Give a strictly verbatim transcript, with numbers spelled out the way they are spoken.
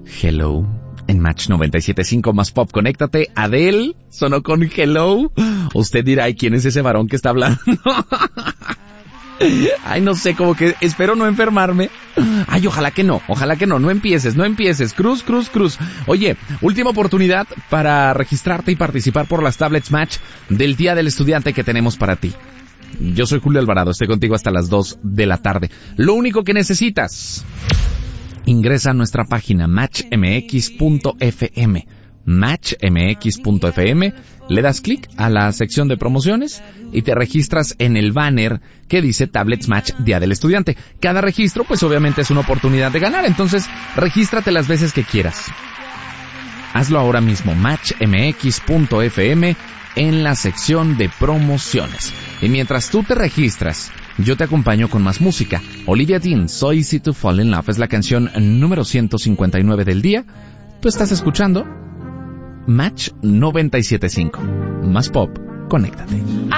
Hello. En Match noventa y siete punto cinco más pop, conéctate. Adele sonó con Hello. Usted dirá, ¿y quién es ese varón que está hablando? Ay, no sé, como que espero no enfermarme. Ay, ojalá que no, ojalá que no, no empieces, no empieces. Cruz, cruz, cruz. Oye, última oportunidad para registrarte y participar por las tablets Match del Día del Estudiante que tenemos para ti. Yo soy Julio Alvarado, estoy contigo hasta las dos de la tarde. Lo único que necesitas, ingresa a nuestra página match m x punto f m. match m x punto f m, le das clic a la sección de promociones y te registras en el banner que dice Tablets Match Día del Estudiante. Cada registro pues obviamente es una oportunidad de ganar, entonces regístrate las veces que quieras. Hazlo ahora mismo, match m x punto f m, en la sección de promociones. Y mientras tú te registras, yo te acompaño con más música. Olivia Dean, So Easy to Fall in Love, es la canción número ciento cincuenta y nueve del día. Tú estás escuchando Match noventa y siete punto cinco. Más pop, conéctate.